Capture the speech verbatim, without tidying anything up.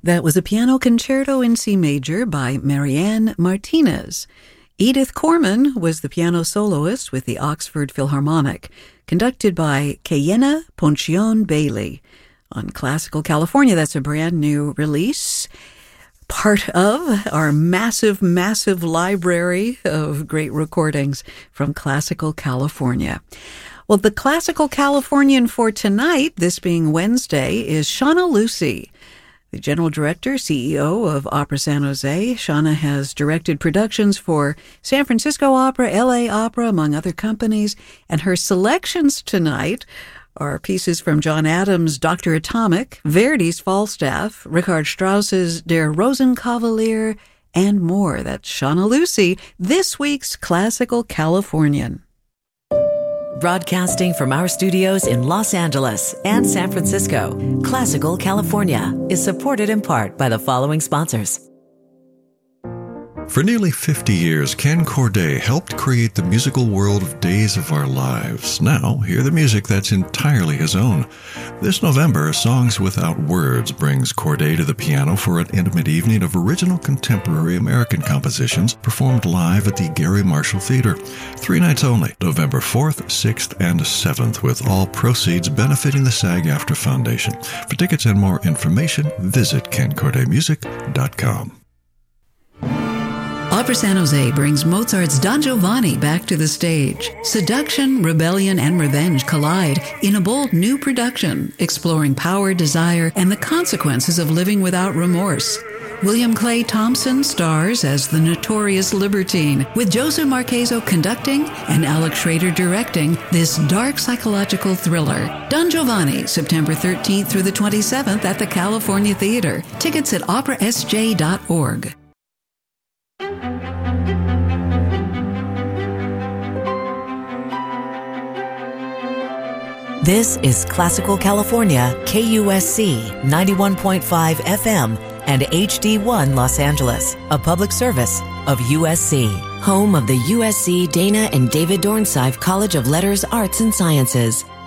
That was a piano concerto in C major by Marianne Martinez. Edith Corman was the piano soloist with the Oxford Philharmonic, conducted by Kayena Ponchion Bailey. On Classical California, that's a brand new release, part of our massive, massive library of great recordings from Classical California. Well, the Classical Californian for tonight, this being Wednesday, is Shauna Lucy, the General Director, C E O of Opera San Jose. Shauna has directed productions for San Francisco Opera, L A Opera, among other companies, and her selections tonight are pieces from John Adams' Doctor Atomic, Verdi's Falstaff, Richard Strauss's Der Rosenkavalier, and more. That's Shauna Lucy, this week's Classical Californian. Broadcasting from our studios in Los Angeles and San Francisco, Classical California is supported in part by the following sponsors. For nearly fifty years, Ken Corday helped create the musical world of Days of Our Lives. Now, hear the music that's entirely his own. This November, Songs Without Words brings Corday to the piano for an intimate evening of original contemporary American compositions performed live at the Gary Marshall Theater. Three nights only, November fourth, sixth, and seventh, with all proceeds benefiting the SAG-AFTRA Foundation. For tickets and more information, visit ken corday music dot com. Opera San Jose brings Mozart's Don Giovanni back to the stage. Seduction, rebellion, and revenge collide in a bold new production, exploring power, desire, and the consequences of living without remorse. William Clay Thompson stars as the notorious libertine, with Joseph Marcheso conducting and Alex Schrader directing this dark psychological thriller. Don Giovanni, September thirteenth through the twenty-seventh at the California Theater. Tickets at opera s j dot org. This is Classical California, K U S C ninety-one point five F M and H D one Los Angeles, a public service of U S C. Home of the U S C Dana and David Dornsife College of Letters, Arts, and Sciences.